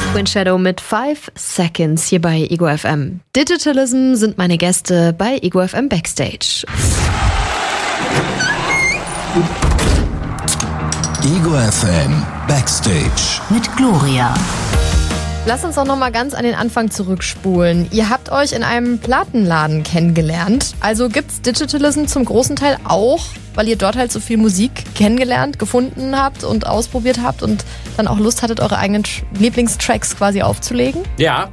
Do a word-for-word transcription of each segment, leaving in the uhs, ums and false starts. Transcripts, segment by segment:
Twin Shadow mit Five Seconds hier bei Ego F M. Digitalism sind meine Gäste bei Ego F M Backstage. Ego F M Backstage mit Gloria. Lass uns doch noch mal ganz an den Anfang zurückspulen. Ihr habt euch in einem Plattenladen kennengelernt. Also gibt's Digitalism zum großen Teil auch, weil ihr dort halt so viel Musik kennengelernt, gefunden habt und ausprobiert habt und dann auch Lust hattet, eure eigenen Lieblingstracks quasi aufzulegen? Ja.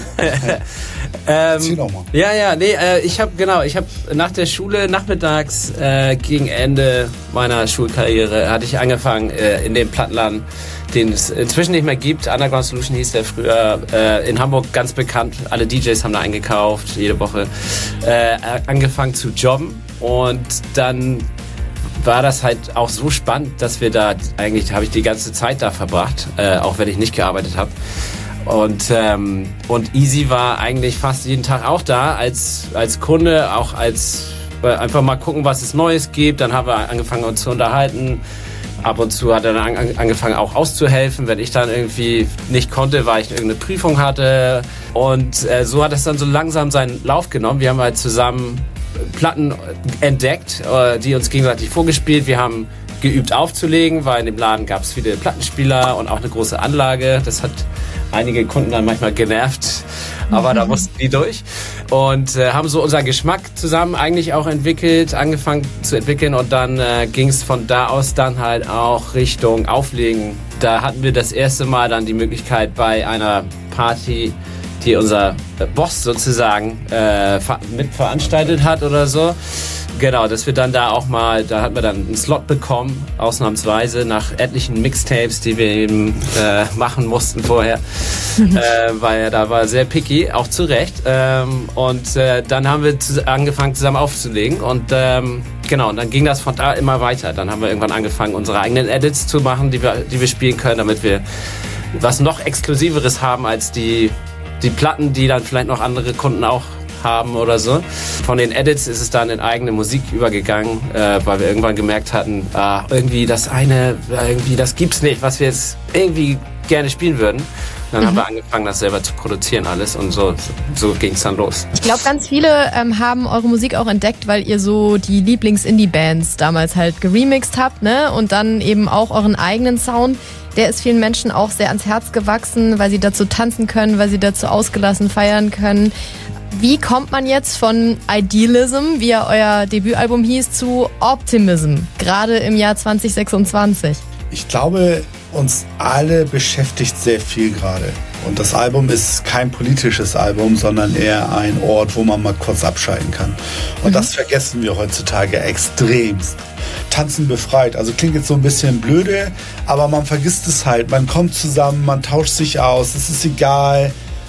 ähm, ja, ja, nee, äh, ich habe genau, ich habe nach der Schule nachmittags äh, gegen Ende meiner Schulkarriere hatte ich angefangen äh, in dem Plattenladen, den es inzwischen nicht mehr gibt. Underground Solution hieß der früher, äh, in Hamburg ganz bekannt. Alle D Js haben da eingekauft, jede Woche äh, angefangen zu jobben und dann war das halt auch so spannend, dass wir da, eigentlich habe ich die ganze Zeit da verbracht, äh, auch wenn ich nicht gearbeitet habe. Und, ähm, und Easy war eigentlich fast jeden Tag auch da, als, als Kunde, auch als äh, einfach mal gucken, was es Neues gibt. Dann haben wir angefangen, uns zu unterhalten. Ab und zu hat er dann an, angefangen, auch auszuhelfen, wenn ich dann irgendwie nicht konnte, weil ich irgendeine Prüfung hatte. Und äh, so hat es dann so langsam seinen Lauf genommen. Wir haben halt zusammen Platten entdeckt, die uns gegenseitig vorgespielt. Wir haben geübt aufzulegen, weil in dem Laden gab es viele Plattenspieler und auch eine große Anlage. Das hat einige Kunden dann manchmal genervt, aber da mussten die durch. Und äh, haben so unseren Geschmack zusammen eigentlich auch entwickelt, angefangen zu entwickeln und dann äh, ging es von da aus dann halt auch Richtung Auflegen. Da hatten wir das erste Mal dann die Möglichkeit bei einer Party, die unser Boss sozusagen äh, mitveranstaltet hat oder so. Genau, dass wir dann da auch mal, da hatten wir dann einen Slot bekommen, ausnahmsweise nach etlichen Mixtapes, die wir eben äh, machen mussten vorher, äh, weil er da war sehr picky, auch zu Recht. Ähm, und äh, dann haben wir zu, angefangen zusammen aufzulegen und ähm, genau, und dann ging das von da immer weiter. Dann haben wir irgendwann angefangen, unsere eigenen Edits zu machen, die wir, die wir spielen können, damit wir was noch Exklusiveres haben als die die Platten, die dann vielleicht noch andere Kunden auch haben oder so. Von den Edits ist es dann in eigene Musik übergegangen, äh, weil wir irgendwann gemerkt hatten, ah, irgendwie das eine, irgendwie das gibt's nicht, was wir jetzt irgendwie gerne spielen würden. Dann mhm. haben wir angefangen, das selber zu produzieren alles und so, so ging's dann los. Ich glaube, ganz viele ähm, haben eure Musik auch entdeckt, weil ihr so die Lieblings-Indie-Bands damals halt geremixed habt, ne? Und dann eben auch euren eigenen Sound. Der ist vielen Menschen auch sehr ans Herz gewachsen, weil sie dazu tanzen können, weil sie dazu ausgelassen feiern können. Wie kommt man jetzt von Idealism, wie ja euer Debütalbum hieß, zu Optimism, gerade im Jahr zwanzig sechsundzwanzig? Ich glaube, uns alle beschäftigt sehr viel gerade. Und das Album ist kein politisches Album, sondern eher ein Ort, wo man mal kurz abschalten kann. Und mhm. das vergessen wir heutzutage extremst. Tanzen befreit. Also klingt jetzt so ein bisschen blöde, aber man vergisst es halt. Man kommt zusammen, man tauscht sich aus. Es ist egal,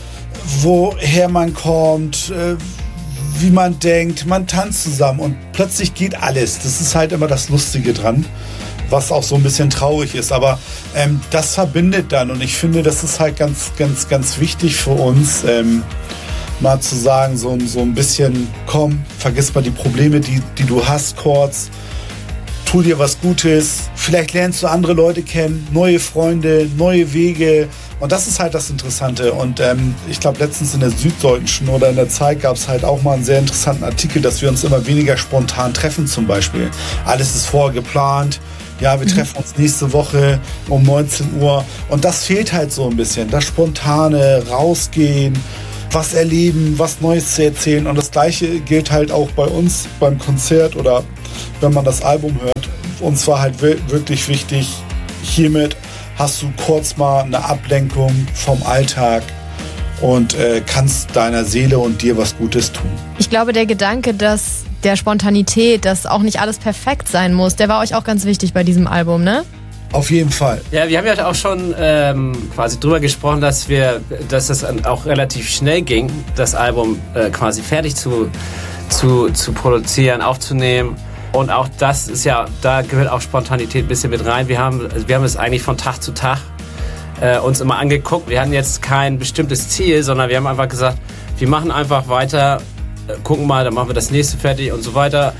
woher man kommt, wie man denkt. Man tanzt zusammen und plötzlich geht alles. Das ist halt immer das Lustige dran, was auch so ein bisschen traurig ist. Aber ähm, das verbindet dann und ich finde, das ist halt ganz, ganz, ganz wichtig für uns, ähm, mal zu sagen, so, so ein bisschen, komm, vergiss mal die Probleme, die, die du hast kurz. Tu dir was Gutes, vielleicht lernst du andere Leute kennen, neue Freunde, neue Wege und das ist halt das Interessante und ähm, ich glaube letztens in der Süddeutschen oder in der Zeit gab es halt auch mal einen sehr interessanten Artikel, dass wir uns immer weniger spontan treffen zum Beispiel. Alles ist vorher geplant, ja, wir mhm. treffen uns nächste Woche um neunzehn Uhr und das fehlt halt so ein bisschen, das Spontane, rausgehen, was erleben, was Neues zu erzählen und das Gleiche gilt halt auch bei uns beim Konzert oder wenn man das Album hört. Uns war halt wirklich wichtig, hiermit hast du kurz mal eine Ablenkung vom Alltag und äh, kannst deiner Seele und dir was Gutes tun. Ich glaube, der Gedanke, dass der Spontanität, dass auch nicht alles perfekt sein muss, der war euch auch ganz wichtig bei diesem Album, ne? Auf jeden Fall. Ja, wir haben ja auch schon ähm, quasi drüber gesprochen, dass wir, dass das auch relativ schnell ging, das Album äh, quasi fertig zu, zu, zu produzieren, aufzunehmen. Und auch das ist ja, da gehört auch Spontanität ein bisschen mit rein. Wir haben, wir haben es eigentlich von Tag zu Tag äh, uns immer angeguckt. Wir hatten jetzt kein bestimmtes Ziel, sondern wir haben einfach gesagt, wir machen einfach weiter, äh, gucken mal, dann machen wir das nächste fertig und so weiter.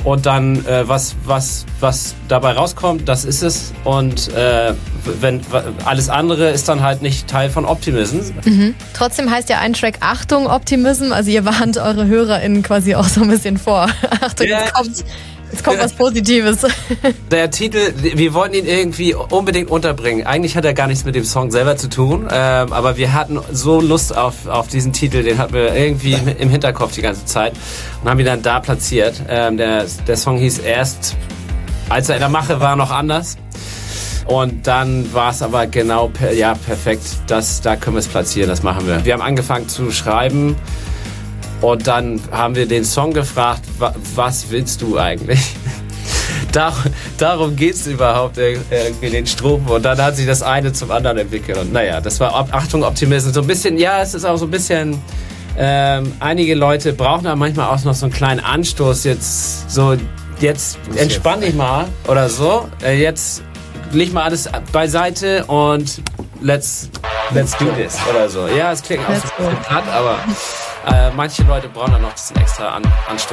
und dann äh, was, was, was dabei rauskommt, das ist es. Und äh, wenn alles andere ist dann halt nicht Teil von Optimism. Mhm. Trotzdem heißt ja ein Track Achtung Optimism, also ihr warnt eure HörerInnen quasi auch so ein bisschen vor. Achtung, Ja. jetzt kommt, jetzt kommt was Positives. Der Titel, wir wollten ihn irgendwie unbedingt unterbringen. Eigentlich hat er gar nichts mit dem Song selber zu tun, ähm, aber wir hatten so Lust auf, auf diesen Titel, den hatten wir irgendwie im Hinterkopf die ganze Zeit und haben ihn dann da platziert. Ähm, der, der Song hieß erst, als er in der Mache war, noch anders. Und dann war es aber genau, per, ja, perfekt. Das, da können wir es platzieren, das machen wir. Wir haben angefangen zu schreiben und dann haben wir den Song gefragt, wa, was willst du eigentlich? Dar, darum geht es überhaupt, irgendwie den Strophen. Und dann hat sich das eine zum anderen entwickelt. Und naja, das war Achtung, Optimismus. So ein bisschen, ja, es ist auch so ein bisschen, ähm, einige Leute brauchen da manchmal auch noch so einen kleinen Anstoß. Jetzt so, jetzt entspann dich mal oder so. Äh, jetzt leg mal alles beiseite und let's, let's do this oder so. Ja, es klingt auch so ein bisschen platt, aber äh, manche Leute brauchen dann noch diesen extra An Anstoß.